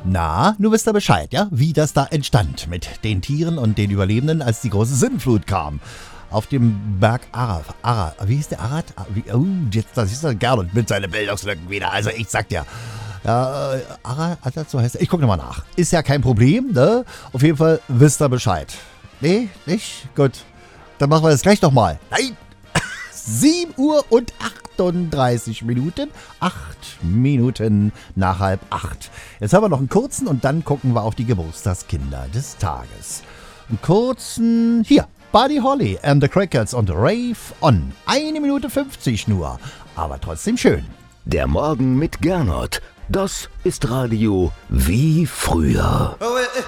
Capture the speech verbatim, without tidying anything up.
Na, nun wisst ihr Bescheid, ja? Wie das da entstand mit den Tieren und den Überlebenden, als die große Sintflut kam. Auf dem Berg Arad. Arad. Wie hieß der Arad? Wie, oh, jetzt, das ist er Gernot mit seinen Bildungslücken wieder. Also ich sag dir. Ja, äh, Arad, Arad, so heißt er. Ich guck nochmal nach. Ist ja kein Problem, ne? Auf jeden Fall wisst ihr Bescheid. Nee, nicht? Gut. Dann machen wir das gleich nochmal. Nein! sieben Uhr und achtunddreißig Minuten. Acht Minuten nach halb acht. Jetzt haben wir noch einen kurzen und dann gucken wir auf die Geburtstagskinder des Tages. Einen kurzen, hier, Buddy Holly and the Crickets und Rave On. Eine Minute fünfzig nur, aber trotzdem schön. Der Morgen mit Gernot. Das ist Radio wie früher. Oh,